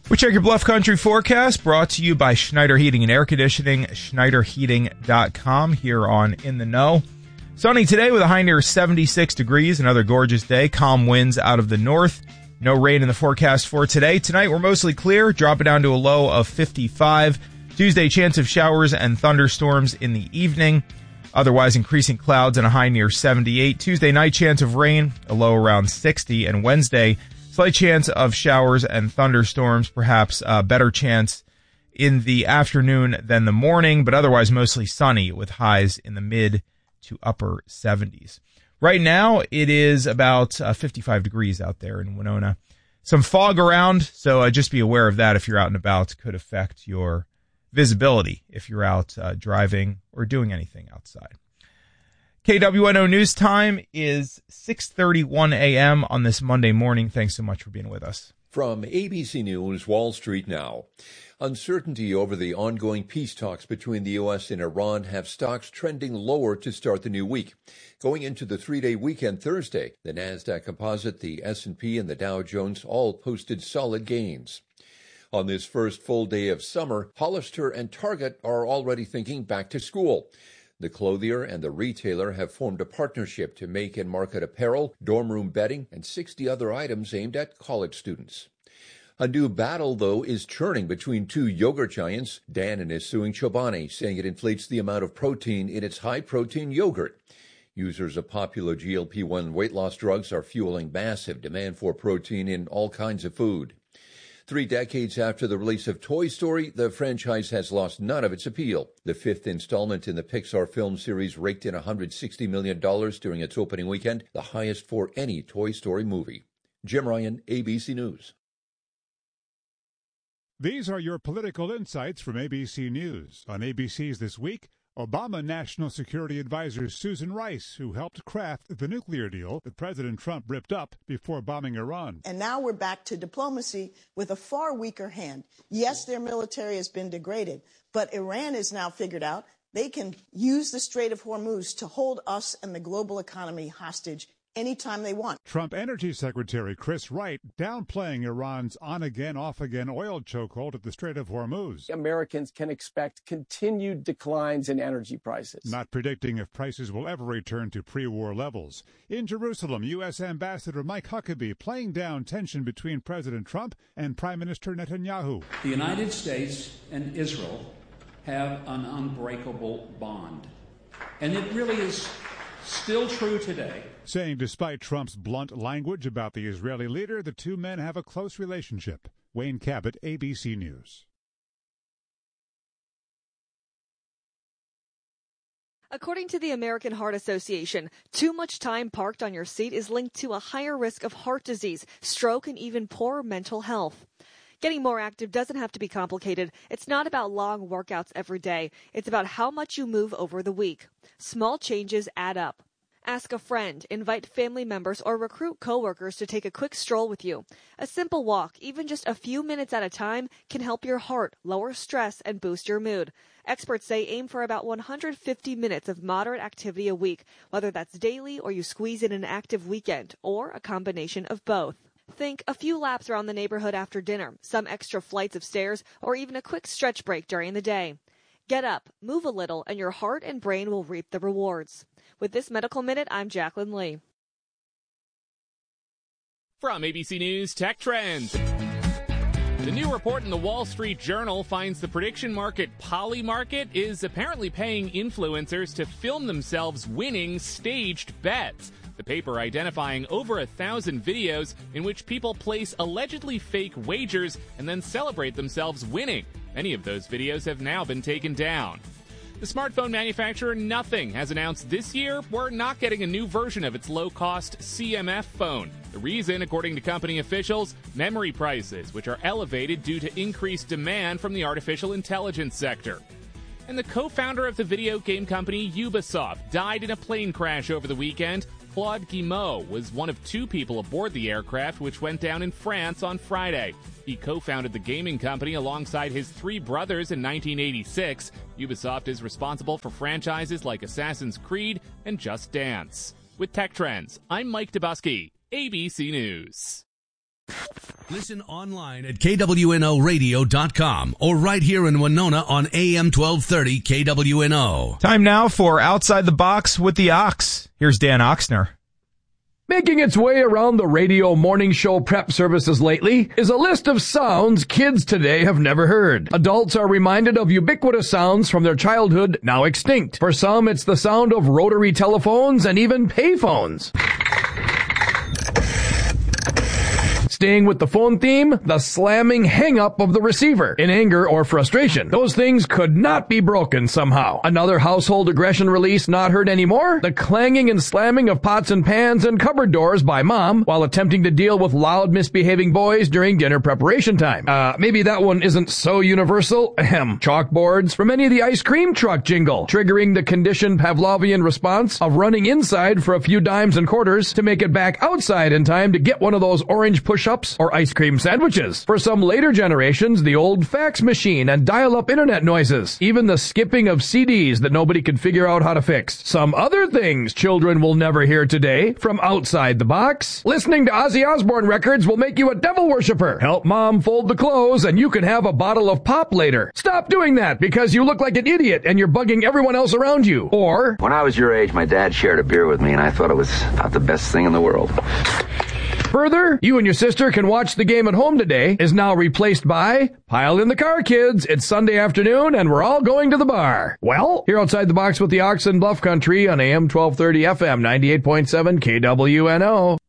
We check your Bluff Country forecast, brought to you by Schneider Heating and Air Conditioning, schneiderheating.com, here on In the Know. Sunny today with a high near 76 degrees, another gorgeous day. Calm winds out of the north. No rain in the forecast for today. Tonight we're mostly clear, dropping down to a low of 55. Tuesday, chance of showers and thunderstorms in the evening. Otherwise, increasing clouds and a high near 78. Tuesday night, chance of rain, a low around 60. And Wednesday, slight chance of showers and thunderstorms, perhaps a better chance in the afternoon than the morning, but otherwise mostly sunny with highs in the mid to upper 70s. Right now, it is about 55 degrees out there in Winona. Some fog around, so just be aware of that if you're out and about. Could affect your visibility if you're out driving or doing anything outside. KWNO News Time is 6:31 a.m. on this Monday morning. Thanks so much for being with us. From ABC News, Wall Street now. Uncertainty over the ongoing peace talks between the U.S. and Iran have stocks trending lower to start the new week. Going into the three-day weekend Thursday, the Nasdaq Composite, the S&P, and the Dow Jones all posted solid gains. On this first full day of summer, Hollister and Target are already thinking back to school. The clothier and the retailer have formed a partnership to make and market apparel, dorm room bedding, and 60 other items aimed at college students. A new battle, though, is churning between two yogurt giants. Dannon is suing Chobani, saying it inflates the amount of protein in its high-protein yogurt. Users of popular GLP-1 weight loss drugs are fueling massive demand for protein in all kinds of food. 3 decades after the release of Toy Story, the franchise has lost none of its appeal. The fifth installment in the Pixar film series raked in $160 million during its opening weekend, the highest for any Toy Story movie. Jim Ryan, ABC News. These are your political insights from ABC News. On ABC's This Week, Obama National Security Advisor Susan Rice, who helped craft the nuclear deal that President Trump ripped up before bombing Iran. And now we're back to diplomacy with a far weaker hand. Yes, their military has been degraded, but Iran has now figured out they can use the Strait of Hormuz to hold us and the global economy hostage anytime they want. Trump Energy Secretary Chris Wright downplaying Iran's on-again, off-again oil chokehold at the Strait of Hormuz. Americans can expect continued declines in energy prices. Not predicting if prices will ever return to pre-war levels. In Jerusalem, U.S. Ambassador Mike Huckabee playing down tension between President Trump and Prime Minister Netanyahu. The United States and Israel have an unbreakable bond. And it really is still true today. Saying despite Trump's blunt language about the Israeli leader, the two men have a close relationship. Wayne Cabot, ABC News. According to the American Heart Association, too much time parked on your seat is linked to a higher risk of heart disease, stroke, and even poorer mental health. Getting more active doesn't have to be complicated. It's not about long workouts every day. It's about how much you move over the week. Small changes add up. Ask a friend, invite family members, or recruit coworkers to take a quick stroll with you. A simple walk, even just a few minutes at a time, can help your heart, lower stress, and boost your mood. Experts say aim for about 150 minutes of moderate activity a week, whether that's daily or you squeeze in an active weekend, or a combination of both. Think a few laps around the neighborhood after dinner, some extra flights of stairs, or even a quick stretch break during the day. Get up, move a little, and your heart and brain will reap the rewards. With this Medical Minute, I'm Jacqueline Lee. From ABC News Tech Trends. The new report in the Wall Street Journal finds the prediction market Polymarket is apparently paying influencers to film themselves winning staged bets. The paper identifying over 1,000 videos in which people place allegedly fake wagers and then celebrate themselves winning. Many of those videos have now been taken down. The smartphone manufacturer Nothing has announced this year we're not getting a new version of its low-cost CMF phone. The reason, according to company officials, memory prices, which are elevated due to increased demand from the artificial intelligence sector. And the co-founder of the video game company Ubisoft died in a plane crash over the weekend. Claude Guimau was one of 2 people aboard the aircraft, which went down in France on Friday. He co-founded the gaming company alongside his 3 brothers in 1986. Ubisoft is responsible for franchises like Assassin's Creed and Just Dance. With Tech Trends, I'm Mike Dubusky, ABC News. Listen online at KWNOradio.com or right here in Winona on AM 1230 KWNO. Time now for Outside the Box with the Ox. Here's Dan Oxner. Making its way around the radio morning show prep services lately is a list of sounds kids today have never heard. Adults are reminded of ubiquitous sounds from their childhood now extinct. For some, it's the sound of rotary telephones and even payphones. Staying with the phone theme, the slamming hang-up of the receiver in anger or frustration. Those things could not be broken somehow. Another household aggression release not heard anymore? The clanging and slamming of pots and pans and cupboard doors by mom while attempting to deal with loud misbehaving boys during dinner preparation time. Maybe that one isn't so universal. Ahem. Chalkboards from any of the ice cream truck jingle, triggering the conditioned Pavlovian response of running inside for a few dimes and quarters to make it back outside in time to get one of those orange push-ups or ice cream sandwiches. For some later generations, the old fax machine and dial-up internet noises. Even the skipping of CDs that nobody could figure out how to fix. Some other things children will never hear today from outside the box. Listening to Ozzy Osbourne records will make you a devil worshiper. Help mom fold the clothes and you can have a bottle of pop later. Stop doing that because you look like an idiot and you're bugging everyone else around you. Or, when I was your age, my dad shared a beer with me and I thought it was about the best thing in the world. Further, you and your sister can watch the game at home today is now replaced by pile in the car, kids. It's Sunday afternoon and we're all going to the bar. Well, here outside the box with the Ox in Bluff Country on AM 1230 FM 98.7 KWNO.